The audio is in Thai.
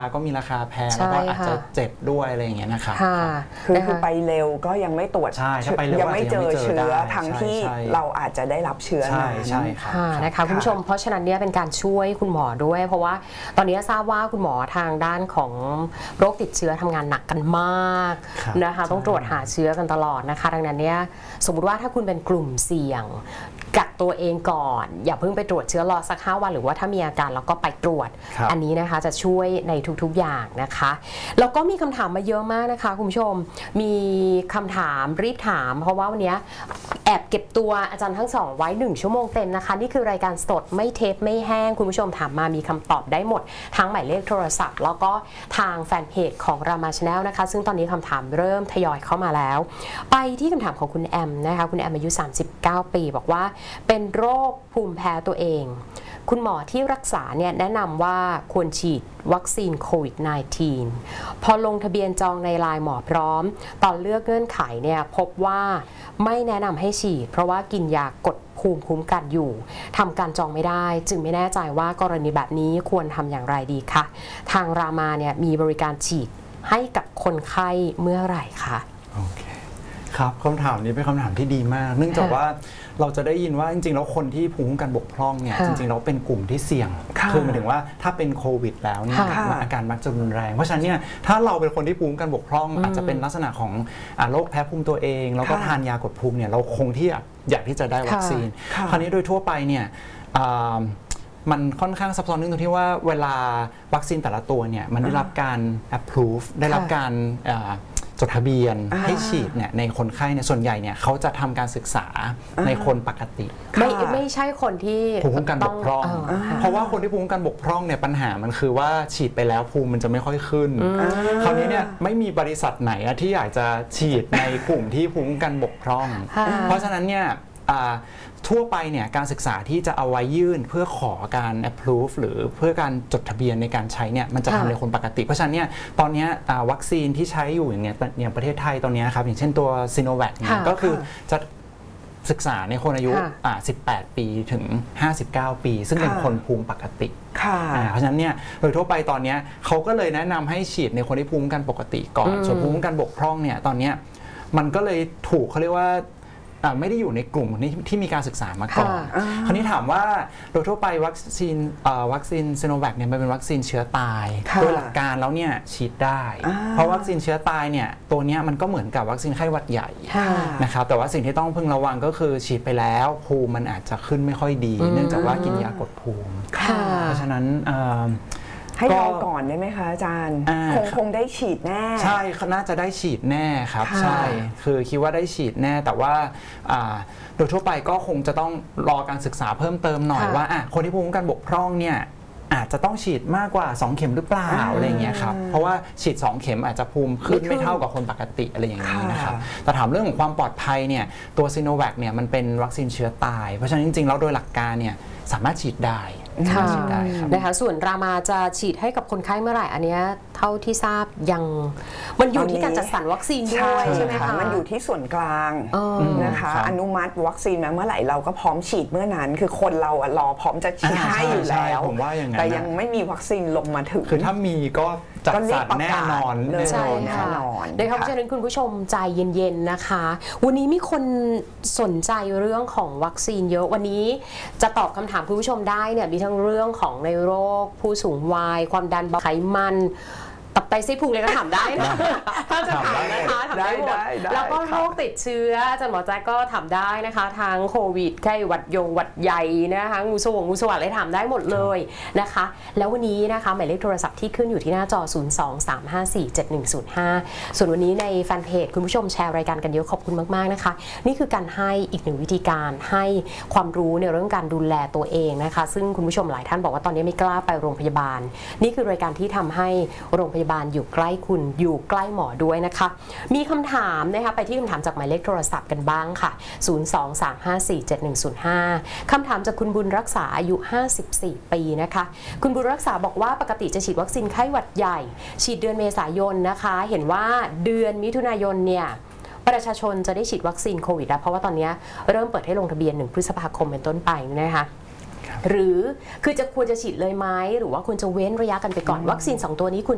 ก็มีราคาแพงแล้วก็อาจจะเจ็บด้วยอะไรอย่างเงี้ยนะครับคือไปเร็วก็ยังไม่ตรวจยังไม่เจอเชื้อทั้งที่เราอาจจะได้รับเชื้อใช่ครับนะคะคุณผู้ชมเพราะฉะนั้นเนี่ยเป็นการช่วยคุณหมอด้วยเพราะว่าตอนนี้ทราบว่าคุณหมอทางด้านของโรคติดเชื้อทำงานหนักกันมากนะคะต้องตรวจหาเชื้อกันตลอดนะคะดังนั้นเนี่ยสมมุติว่าถ้าคุณเป็นกลุ่มเสี่ยงกักตัวเองก่อนอย่าเพิ่งไปตรวจเชื้อรอสัก5 วันหรือว่าถ้ามีอาการเราก็ไปตรวจอันนี้นะคะจะช่วยในทุกๆอย่างนะคะแล้วก็มีคำถามมาเยอะมากนะคะคุณผู้ชมมีคำถามรีบถามเพราะว่าวันนี้แอบเก็บตัวอาจารย์ทั้งสองไว้1 ชั่วโมงเต็มนะคะนี่คือรายการสดไม่เทปไม่แห้งคุณผู้ชมถามมามีคำตอบได้หมดทั้งหมายเลขโทรศัพท์แล้วก็ทางแฟนเพจของRama Channelนะคะซึ่งตอนนี้คำถามเริ่มทยอยเข้ามาแล้วไปที่คำถามของคุณแอมนะคะคุณแอมอายุ39 ปีบอกว่าเป็นโรคภูมิแพ้ตัวเองคุณหมอที่รักษาเนี่ยแนะนำว่าควรฉีดวัคซีนโควิด -19 พอลงทะเบียนจองในไลน์หมอพร้อมตอนเลือกเงื่อนไขเนี่ยพบว่าไม่แนะนำให้ฉีดเพราะว่ากินยากดภูมิคุ้มกันอยู่ทำการจองไม่ได้จึงไม่แน่ใจว่ากรณีแบบนี้ควรทำอย่างไรดีคะทางรามาเนี่ยมีบริการฉีดให้กับคนไข้เมื่อไหร่คะโอเคครับคำถามนี้เป็นคำถามที่ดีมากเนื่องจากว่าเราจะได้ยินว่าจริงๆแล้วคนที่ภูมิคุ้มกันบกพร่องเนี่ยจริงๆเราเป็นกลุ่มที่เสี่ยงคือหมายถึงว่าถ้าเป็นโควิดแล้วเนี่ยอาการมักจะรุนแรงเพราะฉะนั้นเนี่ยถ้าเราเป็นคนที่ภูมิคุ้มกันบกพร่องอาจจะเป็นลักษณะของโรคแพ้ภูมิตัวเองแล้วก็ทานยากดภูมิเนี่ยเราคงที่อยากที่จะได้วัคซีนคราวนี้โดยทั่วไปเนี่ยมันค่อนข้างซับซ้อนตรงที่ว่าเวลาวัคซีนแต่ละตัวเนี่ยมันได้รับการ approve ได้รับการจดทะเบียนให้ฉีดเนี่ยในคนไข้เนี่ยส่วนใหญ่เนี่ยเขาจะทำการศึกษาในคนปกติไม่ใช่คนที่ภูมิคุ้มกันบกพร่องเพราะว่าคนที่ภูมิคุ้มกันบกพร่องเนี่ยปัญหามันคือว่าฉีดไปแล้วภูมิมันจะไม่ค่อยขึ้นคราวนี้เนี่ยไม่มีบริษัทไหนที่อยากจะฉีดในกลุ่มที่ภูมิคุ้มกันบกพร่องเพราะฉะนั้นเนี่ยทั่วไปเนี่ยการศึกษาที่จะเอาไว้ยื่นเพื่อขอการ approve หรือเพื่อการจดทะเบียนในการใช้เนี่ยมันจะทำในคนปกติเพราะฉะนั้นเนี่ยตอนนี้วัคซีนที่ใช้อยู่อย่างประเทศไทยตอนนี้ครับอย่างเช่นตัวซีโนแวคเนี่ยก็คือจะศึกษาในคนอายุ18 ปีถึง59 ปีซึ่งเป็นคนภูมิปกติเพราะฉะนั้นเนี่ยโดยทั่วไปตอนนี้เขาก็เลยแนะนำให้ฉีดในคนที่ภูมิกันปกติก่อนส่วนภูมิกันบกพร่องเนี่ยตอนนี้มันก็เลยถูกเขาเรียกว่าไม่ได้อยู่ในกลุ่มที่มีการศึกษามาก่อนคราวนี้ถามว่าโดยทั่วไปวัคซีนซีโนแวคเนี่ยมันเป็นวัคซีนเชื้อตายโดยหลักการแล้วเนี่ยฉีดได้เพราะวัคซีนเชื้อตายเนี่ยตัวนี้มันก็เหมือนกับวัคซีนไข้หวัดใหญ่นะครับแต่ว่าสิ่งที่ต้องพึงระวังก็คือฉีดไปแล้วภูมิมันอาจจะขึ้นไม่ค่อยดีเนื่องจากว่ากินยากดภูมิเพราะฉะนั้นให้รอก่อนได้ไหมคะอาจารย์คงได้ฉีดแน่ใช่น่าจะได้ฉีดแน่ครับใช่คือคิดว่าได้ฉีดแน่แต่ว่าโดยทั่วไปก็คงจะต้องรอการศึกษาเพิ่มเติมหน่อยว่าคนที่ภูมิคุ้มกันบกพร่องเนี่ยอาจจะต้องฉีดมากกว่า2 เข็มหรือเปล่าอะไรเงี้ยครับเพราะว่าฉีด2 เข็มอาจจะภูมิขึ้นไม่เท่ากับคนปกติอะไรอย่างนี้นะครับแต่ถามเรื่องของความปลอดภัยเนี่ยตัวซีโนแวคเนี่ยมันเป็นวัคซีนเชื้อตายเพราะฉะนั้นจริงๆแล้วโดยหลักการเนี่ยสามารถฉีดได้นะคะส่วนรามาจะฉีดให้กับคนไข้เมื่อไหร่อันนี้เท่าที่ทราบยังมันอยู่ที่การจัดสรรวัคซีนด้วยใช่ไหมคะมันอยู่ที่ส่วนกลางนะคะอนุมัติวัคซีนมาเมื่อไหร่เราก็พร้อมฉีดเมื่อนั้นคือคนเรารอพร้อมจะฉีดให้อยู่แล้วแต่ยังไม่มีวัคซีนลงมาถึงคือถ้ามีก็จัดสรรแน่นอนใช่ค่ะนะคะเพราะฉะนั้นคุณผู้ชมใจเย็นๆนะคะวันนี้มีคนสนใจเรื่องของวัคซีนเยอะวันนี้จะตอบคำถามคุณผู้ชมได้เนี่ยมีทั้งเรื่องของในโรคผู้สูงวัยความดันเบาไขมันตับไตไส้พุงเลยก็ถามได้นะถ้าจะถามนะคะถามได้หมดแล้วก็โรคติดเชื้ออาจารย์หมอแจ๊กก็ถามได้นะคะทั้งโควิดไข้หวัดใหญ่นะคะงูสวัสดิ์อะไรถามได้หมดเลยนะคะแล้ววันนี้นะคะหมายเลขโทรศัพท์ที่ขึ้นอยู่ที่หน้าจอ 023547105 ส่วนวันนี้ในแฟนเพจคุณผู้ชมแชร์รายการกันเยอะขอบคุณมากๆนะคะนี่คือการให้อีกหนึ่งวิธีการให้ความรู้ในเรื่องการดูแลตัวเองนะคะซึ่งคุณผู้ชมหลายท่านบอกว่าตอนนี้ไม่กล้าไปโรงพยาบาลนี่คือรายการที่ทำให้โรงพยาบาลอยู่ใกล้คุณอยู่ใกล้หมอด้วยนะคะมีคำถามนะคะไปที่คำถามจากหมายเลขโทรศัพท์กันบ้างค่ะ 023547105 คำถามจากคุณบุญรักษาอายุ54 ปีนะคะคุณบุญรักษาบอกว่าปกติจะฉีดวัคซีนไข้หวัดใหญ่ฉีดเดือนเมษายนนะคะเห็นว่าเดือนมิถุนายนเนี่ยประชาชนจะได้ฉีดวัคซีนโควิดแล้วเพราะว่าตอนนี้เริ่มเปิดให้ลงทะเบียน1 พฤษภาคมเป็นต้นไปนะคะหรือคือจะควรจะฉีดเลยไหมหรือว่าควรจะเว้นระยะกันไปก่อนวัคซีน2 ตัวนี้คุณ